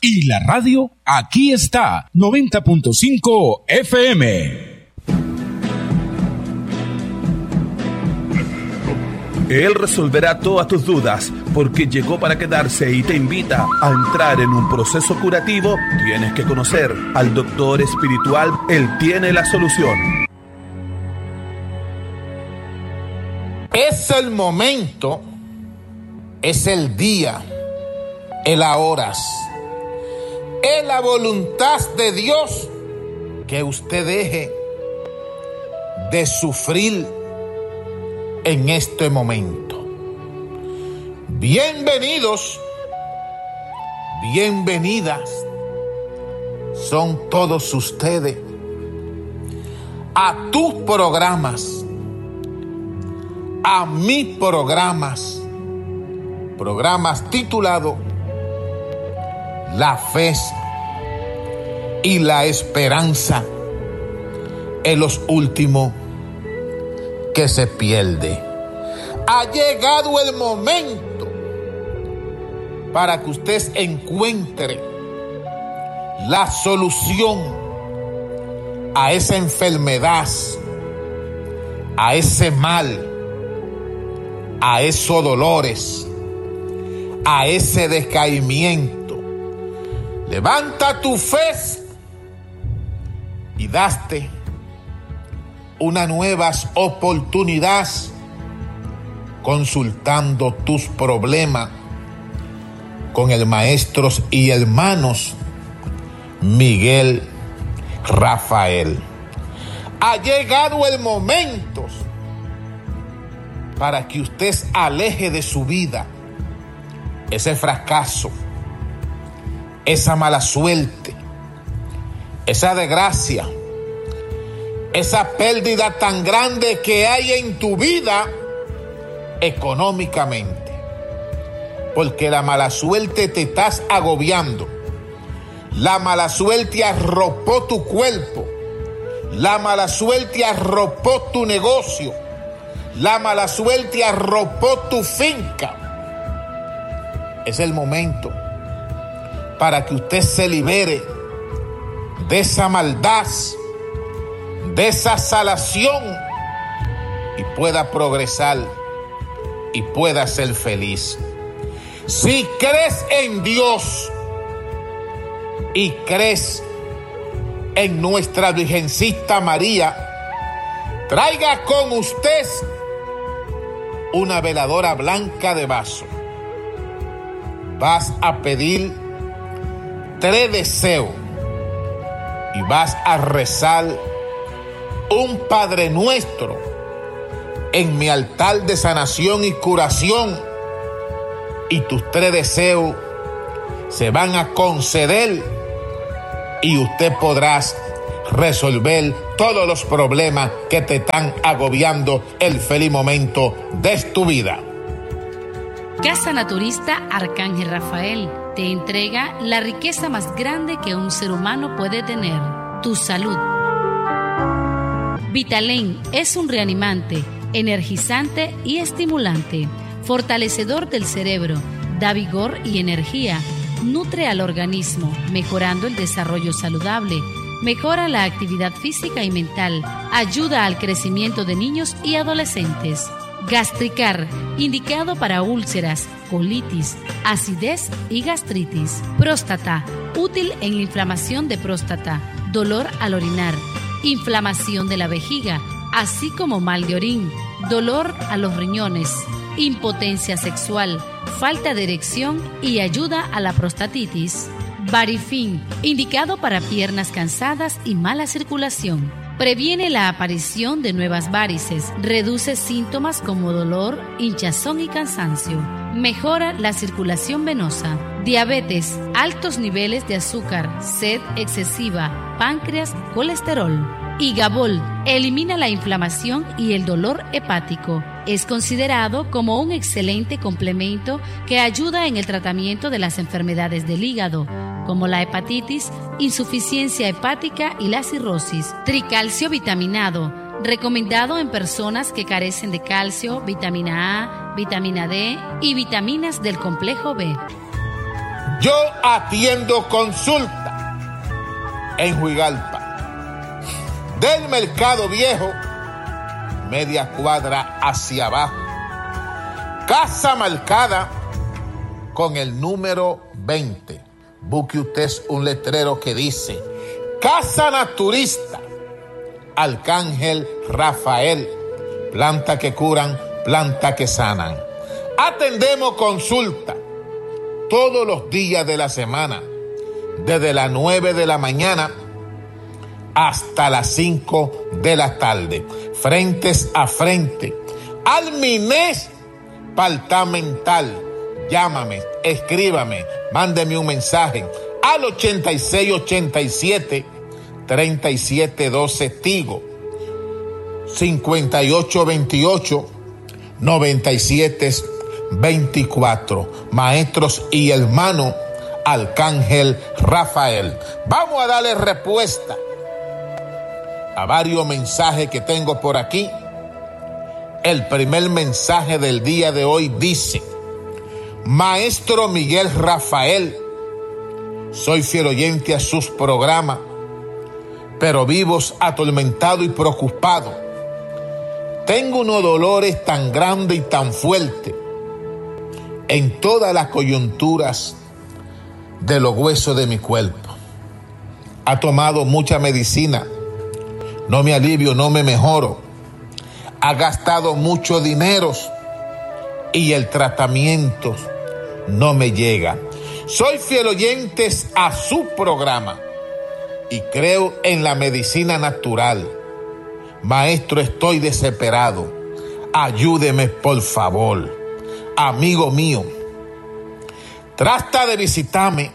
Y la radio aquí está, 90.5 FM. Él resolverá todas tus dudas porque llegó para quedarse y te invita a entrar en un proceso curativo. Tienes que conocer al doctor espiritual. Él tiene la solución. Es el momento, es el día, es la hora, es la voluntad de Dios que usted deje de sufrir en este momento. Bienvenidos, bienvenidas son todos ustedes a tus programas, a mis programas titulados La Fe y la Esperanza en los últimos que se pierde. Ha llegado el momento para que usted encuentre la solución a esa enfermedad, a ese mal, a esos dolores, a ese decaimiento. Levanta tu fe y daste una nueva oportunidad consultando tus problemas con el maestro y hermanos Miguel Rafael. Ha llegado el momento para que usted aleje de su vida ese fracaso, esa mala suerte, esa desgracia, esa pérdida tan grande que hay en tu vida económicamente. Porque la mala suerte te estás agobiando. La mala suerte arropó tu cuerpo. La mala suerte arropó tu negocio. La mala suerte arropó tu finca. Es el momento para que usted se libere de esa maldad, de esa salación y pueda progresar y pueda ser feliz. Si crees en Dios y crees en nuestra Virgencita María, traiga con usted una veladora blanca de vaso. Vas a pedir 3 deseos y vas a rezar un Padre Nuestro en mi altar de sanación y curación, y tus 3 deseos se van a conceder y usted podrá resolver todos los problemas que te están agobiando el feliz momento de tu vida. Casa Naturista Arcángel Rafael te entrega la riqueza más grande que un ser humano puede tener: tu salud. Vitalen es un reanimante, energizante y estimulante, fortalecedor del cerebro, da vigor y energía, nutre al organismo, mejorando el desarrollo saludable, mejora la actividad física y mental, ayuda al crecimiento de niños y adolescentes. Gastricar, indicado para úlceras, colitis, acidez y gastritis. Próstata, útil en la inflamación de próstata, dolor al orinar, inflamación de la vejiga, así como mal de orín, dolor a los riñones, impotencia sexual, falta de erección y ayuda a la prostatitis. Varifin, indicado para piernas cansadas y mala circulación. Previene la aparición de nuevas varices, reduce síntomas como dolor, hinchazón y cansancio. Mejora la circulación venosa. Diabetes, altos niveles de azúcar, sed excesiva, páncreas, colesterol. Igabol, elimina la inflamación y el dolor hepático. Es considerado como un excelente complemento que ayuda en el tratamiento de las enfermedades del hígado, como la hepatitis, insuficiencia hepática y la cirrosis. Tricalcio vitaminado, recomendado en personas que carecen de calcio, vitamina A, vitamina D y vitaminas del complejo B. Yo atiendo consulta en Juigalpa, del Mercado Viejo, media cuadra hacia abajo. Casa marcada con el número 20. Busque usted un letrero que dice Casa Naturista Arcángel Rafael. Planta que curan, planta que sanan. Atendemos consulta todos los días de la semana, desde las 9 de la mañana hasta las 5 de la tarde, frentes a frente al MINES departamental. Llámame, escríbame, mándeme un mensaje al 8687-3712 Tigo, 5828-9724. Maestros y hermano Arcángel Rafael. Vamos a darle respuesta a varios mensajes que tengo por aquí. El primer mensaje del día de hoy dice: Maestro Miguel Rafael, soy fiel oyente a sus programas, pero vivo atormentado y preocupado. Tengo unos dolores tan grandes y tan fuertes en todas las coyunturas de los huesos de mi cuerpo. Ha tomado mucha medicina, no me alivio, no me mejoro. Ha gastado mucho dinero y el tratamiento no me llega. Soy fiel oyente a su programa y creo en la medicina natural. Maestro, estoy desesperado. Ayúdeme, por favor. Amigo mío, trata de visitarme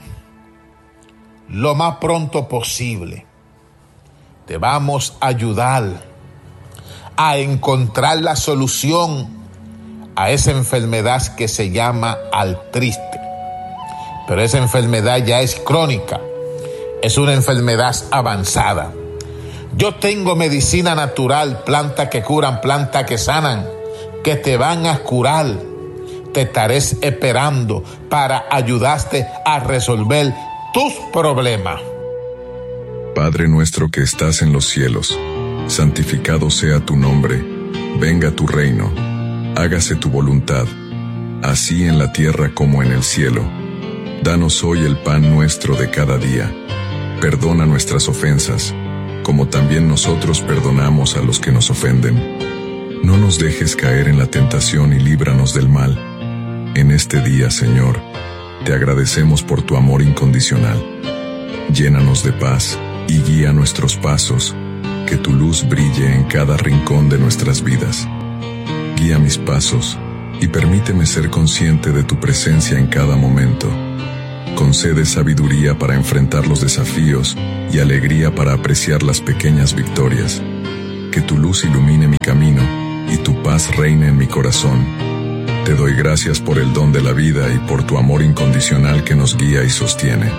lo más pronto posible. Te vamos a ayudar a encontrar la solución a esa enfermedad que se llama artritis. Pero esa enfermedad ya es crónica, es una enfermedad avanzada. Yo tengo medicina natural, plantas que curan, plantas que sanan, que te van a curar. Te estaré esperando para ayudarte a resolver tus problemas. Padre nuestro que estás en los cielos, santificado sea tu nombre, venga tu reino, hágase tu voluntad, así en la tierra como en el cielo. Danos hoy el pan nuestro de cada día. Perdona nuestras ofensas, como también nosotros perdonamos a los que nos ofenden. No nos dejes caer en la tentación y líbranos del mal. En este día, Señor, te agradecemos por tu amor incondicional. Llénanos de paz y guía nuestros pasos, que tu luz brille en cada rincón de nuestras vidas. Guía mis pasos y permíteme ser consciente de tu presencia en cada momento. Concede sabiduría para enfrentar los desafíos y alegría para apreciar las pequeñas victorias. Que tu luz ilumine mi camino y tu paz reine en mi corazón. Te doy gracias por el don de la vida y por tu amor incondicional que nos guía y sostiene.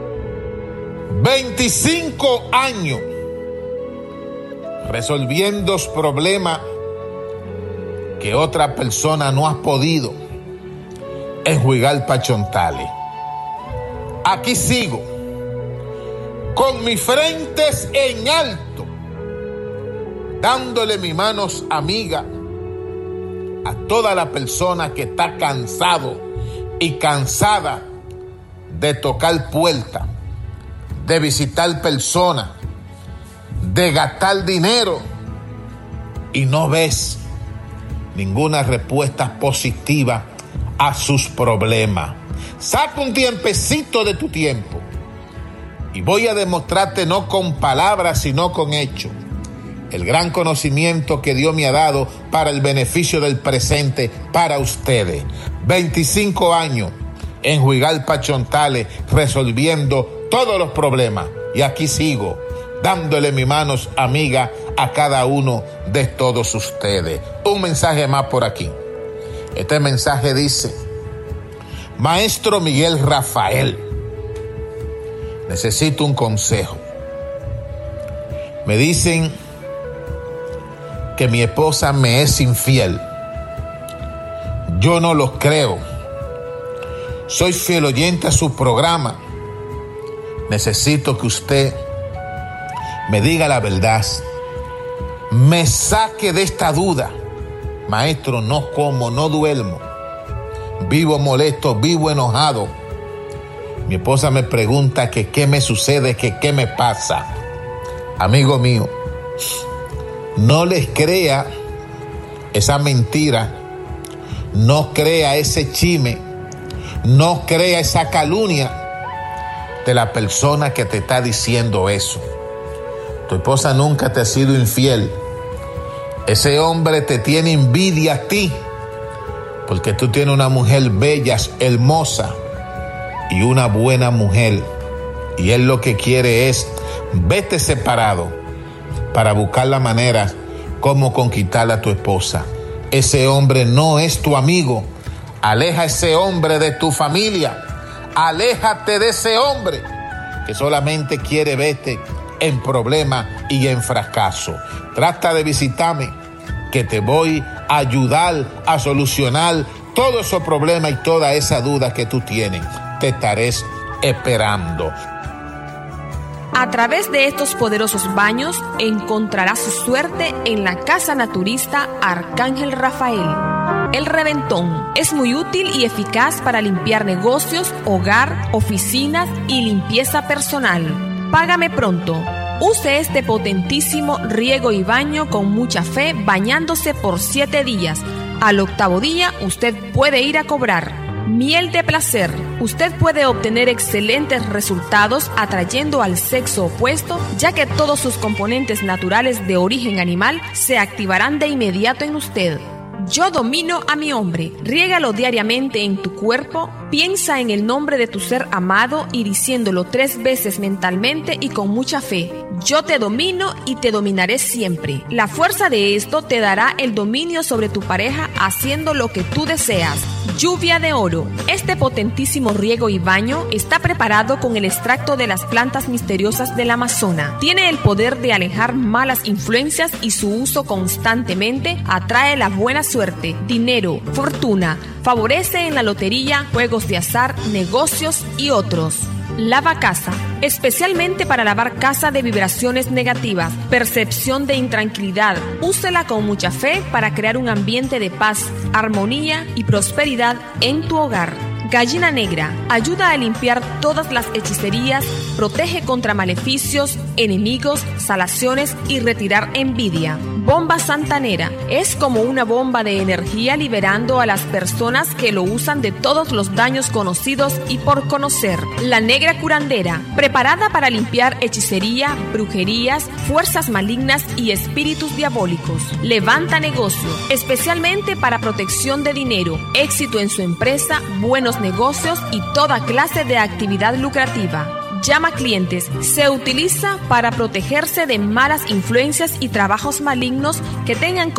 25 años resolviendo problemas que otra persona no ha podido en Juigalpa, Chontales. Aquí sigo con mis frentes en alto, dándole mis manos amigas a toda la persona que está cansado y cansada de tocar puertas, de visitar personas, de gastar dinero y no ves ninguna respuesta positiva a sus problemas. Saca un tiempecito de tu tiempo y voy a demostrarte no con palabras sino con hechos el gran conocimiento que Dios me ha dado para el beneficio del presente para ustedes. 25 años en Juigalpa, Chontales, resolviendo todos los problemas. Y aquí sigo, dándole mis manos amigas a cada uno de todos ustedes. Un mensaje más por aquí. Este mensaje dice: Maestro Miguel Rafael, necesito un consejo. Me dicen que mi esposa me es infiel. Yo no lo creo. soy fiel oyente a su programa. Necesito que usted me diga la verdad, me saque de esta duda. Maestro, no como, no duermo, vivo molesto, vivo enojado. Mi esposa me pregunta que qué me sucede, que qué me pasa. Amigo mío, no les crea esa mentira, no crea ese chisme, no crea esa calumnia de la persona que te está diciendo eso. Tu esposa nunca te ha sido infiel. Ese hombre te tiene envidia a ti porque tú tienes una mujer bella, hermosa y una buena mujer, y él lo que quiere es vete separado para buscar la manera como conquistar a tu esposa. Ese hombre no es tu amigo. Aleja a ese hombre de tu familia. Aléjate de ese hombre que solamente quiere verte en problemas y en fracaso. Trata de visitarme, que te voy a ayudar a solucionar todos esos problemas y toda esa duda que tú tienes. Te estaré esperando. A través de estos poderosos baños encontrará su suerte en la casa naturista Arcángel Rafael. El reventón es muy útil y eficaz para limpiar negocios, hogar, oficinas y limpieza personal. Págame pronto. Use este potentísimo riego y baño con mucha fe, bañándose por 7 días. Al 8º día usted puede ir a cobrar. Miel de placer. Usted puede obtener excelentes resultados atrayendo al sexo opuesto, ya que todos sus componentes naturales de origen animal se activarán de inmediato en usted. Yo domino a mi hombre. Riégalo diariamente en tu cuerpo. Piensa en el nombre de tu ser amado y diciéndolo 3 veces mentalmente y con mucha fe. Yo te domino y te dominaré siempre. La fuerza de esto te dará el dominio sobre tu pareja haciendo lo que tú deseas. Lluvia de oro. Este potentísimo riego y baño está preparado con el extracto de las plantas misteriosas del Amazonas. Tiene el poder de alejar malas influencias y su uso constantemente atrae la buena suerte, dinero, fortuna, favorece en la lotería, juegos de azar, negocios y otros. Lava casa, especialmente para lavar casa de vibraciones negativas, percepción de intranquilidad. Úsela con mucha fe para crear un ambiente de paz, armonía y prosperidad en tu hogar. Gallina negra, ayuda a limpiar todas las hechicerías, protege contra maleficios, enemigos, salaciones y retirar envidia. Bomba santanera, es como una bomba de energía liberando a las personas que lo usan de todos los daños conocidos y por conocer. La negra curandera, preparada para limpiar hechicería, brujerías, fuerzas malignas y espíritus diabólicos. Levanta negocio, especialmente para protección de dinero, éxito en su empresa, buenos negocios y toda clase de actividad lucrativa. Llama clientes. Se utiliza para protegerse de malas influencias y trabajos malignos que tengan